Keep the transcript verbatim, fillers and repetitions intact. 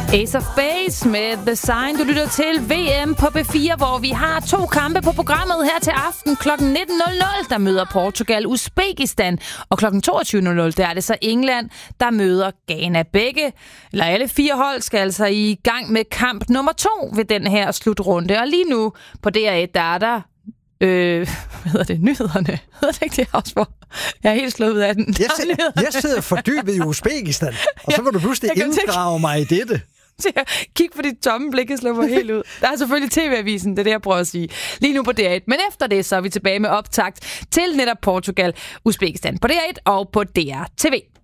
Ace of Base med The Sign. Du lytter til V M på B fire, hvor vi har to kampe på programmet her til aften. klokken nitten nul nul, der møder Portugal Uzbekistan. Og klokken toogtyve nul nul, der er det så England, der møder Ghana. Begge, eller alle fire hold, skal altså i gang med kamp nummer to ved den her slutrunde. Og lige nu på D R et, der er der Øh, hvad hedder det? Nyhederne. Hedder det ikke det, Osborg? Jeg er helt slået ud af den. Jeg, sidder, jeg sidder fordybet i Uzbekistan, og så vil du pludselig inddrage mig i dette. Kig på dit tomme blik, jeg slår mig helt ud. Der er selvfølgelig T V-avisen, det er det, jeg prøver at sige. Lige nu på D R et. Men efter det, så er vi tilbage med optakt til netop Portugal, Uzbekistan på D R et og på D R T V.